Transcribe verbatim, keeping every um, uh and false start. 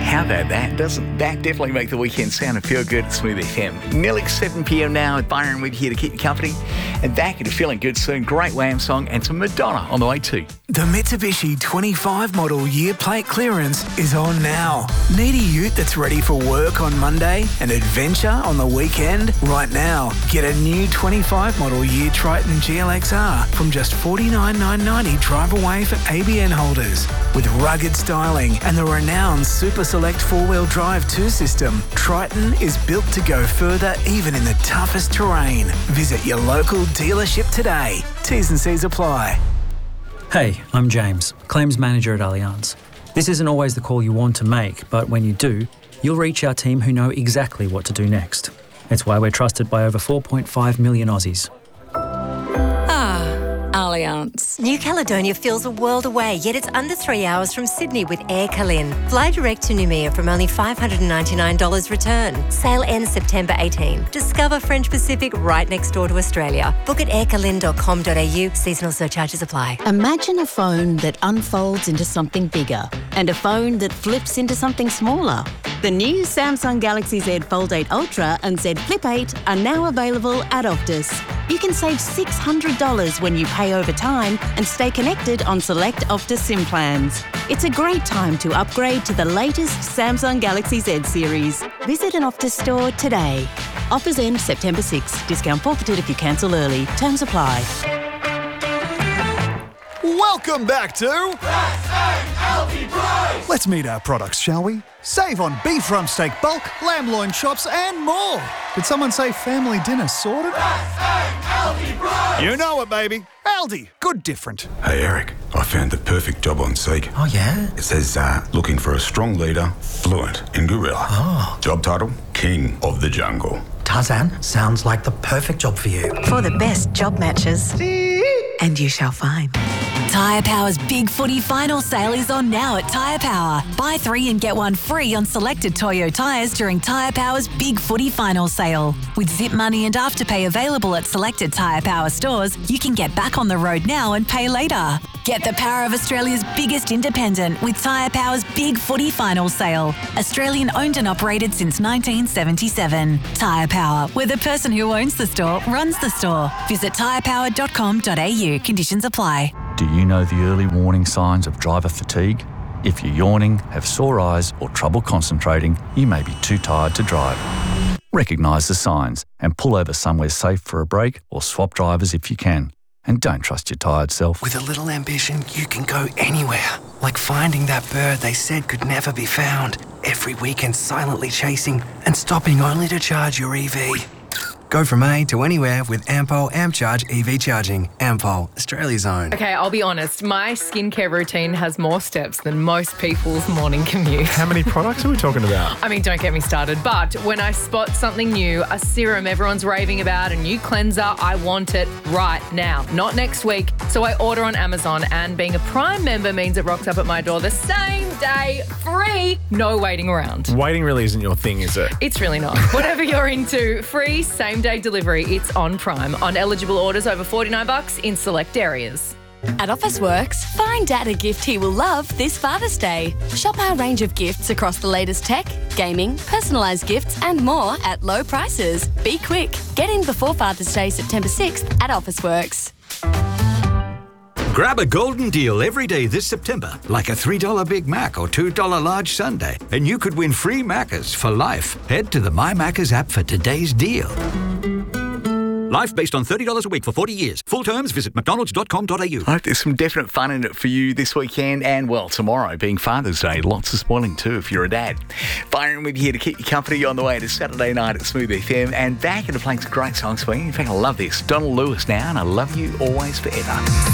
How about that? Doesn't that definitely make the weekend sound and feel good at Smooth F M? Nearly seven p.m. now with Byron with you here to keep you company. And back into feeling good soon. Great Wham song and some Madonna on the way too. The Mitsubishi twenty-five model year plate clearance is on now. Need a ute that's ready for work on Monday and adventure on the weekend? Right now, get a new twenty-five model year Triton G L X R from just forty-nine thousand nine hundred ninety dollars drive away for A B N holders. With rugged styling and the renowned Super Select four-wheel drive two system, Triton is built to go further even in the toughest terrain. Visit your local dealership today. T's and C's apply. Hey, I'm James, Claims Manager at Allianz. This isn't always the call you want to make, but when you do, you'll reach our team who know exactly what to do next. It's why we're trusted by over four point five million Aussies. Allianz. New Caledonia feels a world away, yet it's under three hours from Sydney with Air Calin. Fly direct to Noumea from only five hundred ninety-nine dollars return. Sail ends September eighteenth. Discover French Pacific right next door to Australia. Book at air calin dot com dot a u. Seasonal surcharges apply. Imagine a phone that unfolds into something bigger and a phone that flips into something smaller. The new Samsung Galaxy Z Fold eight Ultra and Z Flip eight are now available at Optus. You can save six hundred dollars when you pay over time and stay connected on select Optus SIM plans. It's a great time to upgrade to the latest Samsung Galaxy Z series. Visit an Optus store today. Offers end September sixth. Discount forfeited if you cancel early. Terms apply. Welcome back to S A L T Price! Let's meet our products, shall we? Save on beef rump steak bulk, lamb loin chops and more. Did someone say family dinner sorted? S A L T Price! You know it, baby. Aldi, good different. Hey Eric, I found the perfect job on Seek. Oh yeah? It says uh, looking for a strong leader, fluent in gorilla. Oh. Job title, King of the Jungle. Tarzan, sounds like the perfect job for you. For the best job matches. And you shall find. Tyre Power's Big Footy Final Sale is on now at Tyre Power. Buy three and get one free on selected Toyo tyres during Tyre Power's Big Footy Final Sale. With Zip Money and Afterpay available at selected Tyre Power stores, you can get back on the road now and pay later. Get the power of Australia's biggest independent with Tyre Power's Big Footy Final Sale. Australian owned and operated since nineteen seventy-seven. Tyre Power, where the person who owns the store runs the store. Visit tyre power dot com dot a u. Conditions apply. Do you know the early warning signs of driver fatigue? If you're yawning, have sore eyes or trouble concentrating, you may be too tired to drive. Recognise the signs and pull over somewhere safe for a break or swap drivers if you can. And don't trust your tired self. With a little ambition, you can go anywhere. Like finding that bird they said could never be found. Every weekend silently chasing and stopping only to charge your E V. Go from A to anywhere with Ampol AmpCharge E V charging. Ampol, Australia's own. Okay, I'll be honest. My skincare routine has more steps than most people's morning commute. How many products are we talking about? I mean, don't get me started. But when I spot something new, a serum everyone's raving about, a new cleanser, I want it right now, not next week. So I order on Amazon, and being a Prime member means it rocks up at my door the same day, free, no waiting around. Waiting really isn't your thing, is it? It's really not. Whatever you're into, free, same day delivery, it's on Prime. On eligible orders over forty-nine bucks in select areas. At Officeworks, find Dad a gift he will love this Father's Day. Shop our range of gifts across the latest tech, gaming, personalised gifts and more at low prices. Be quick. Get in before Father's Day, September sixth at Officeworks. Grab a golden deal every day this September, like a three dollar Big Mac or two dollar large sundae, and you could win free Maccas for life. Head to the My Maccas app for today's deal. Life based on thirty dollars a week for forty years. Full terms, visit mcdonalds dot com dot a u. I hope there's some definite fun in it for you this weekend and, well, tomorrow being Father's Day. Lots of spoiling too if you're a dad. Byron with you here to keep you company on the way to Saturday night at Smooth F M and back into playing some great songs for you. In fact, I love this. Donald Lewis now, and I love you always forever.